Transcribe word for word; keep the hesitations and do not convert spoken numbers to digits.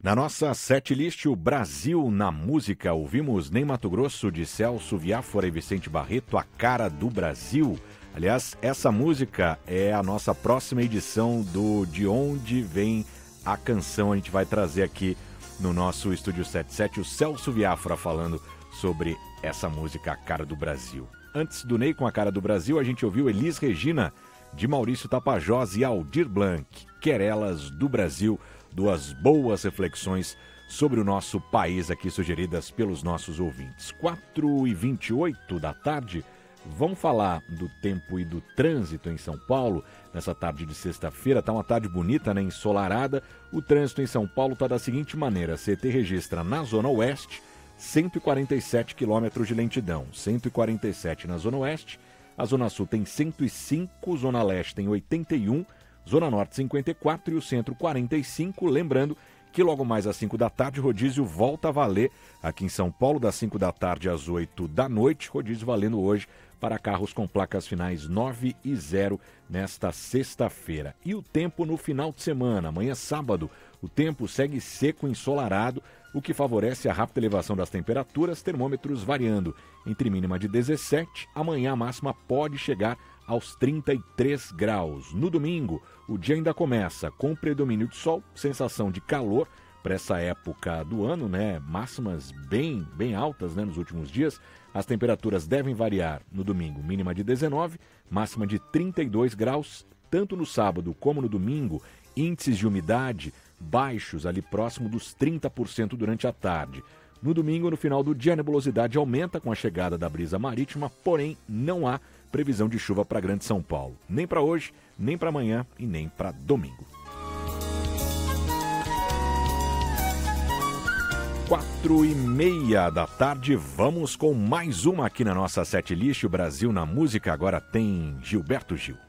Na nossa setlist, o Brasil na música, ouvimos Ney Matogrosso de Celso Viáfora e Vicente Barreto, A Cara do Brasil. Aliás, essa música é a nossa próxima edição do De Onde Vem a Canção. A gente vai trazer aqui no nosso Estúdio setenta e sete o Celso Viáfora falando sobre essa música, A Cara do Brasil. Antes do Ney com A Cara do Brasil, a gente ouviu Elis Regina, de Maurício Tapajós e Aldir Blanc, Querelas do Brasil. Duas boas reflexões sobre o nosso país aqui sugeridas pelos nossos ouvintes. quatro e vinte e oito da tarde, vamos falar do tempo e do trânsito em São Paulo. Nessa tarde de sexta-feira, está uma tarde bonita, né, ensolarada. O trânsito em São Paulo está da seguinte maneira: a C T registra na Zona Oeste cento e quarenta e sete quilômetros de lentidão, cento e quarenta e sete na Zona Oeste, a Zona Sul tem cento e cinco, Zona Leste tem oitenta e um, Zona Norte cinquenta e quatro e o Centro quarenta e cinco. Lembrando que logo mais às cinco da tarde, rodízio volta a valer aqui em São Paulo, das cinco da tarde às oito da noite. Rodízio valendo hoje para carros com placas finais nove e zero nesta sexta-feira. E o tempo no final de semana, amanhã sábado, o tempo segue seco e ensolarado, o que favorece a rápida elevação das temperaturas, termômetros variando entre mínima de dezessete, amanhã a máxima pode chegar aos trinta e três graus. No domingo, o dia ainda começa com predomínio de sol, sensação de calor para essa época do ano, né? Máximas bem, bem altas, né, nos últimos dias. As temperaturas devem variar no domingo, mínima de dezenove, máxima de trinta e dois graus, tanto no sábado como no domingo, índices de umidade baixos, ali próximo dos trinta por cento durante a tarde. No domingo, no final do dia, a nebulosidade aumenta com a chegada da brisa marítima, porém não há previsão de chuva para Grande São Paulo. Nem para hoje, nem para amanhã e nem para domingo. Quatro e meia da tarde, vamos com mais uma aqui na nossa setlist. O Brasil na música agora tem Gilberto Gil.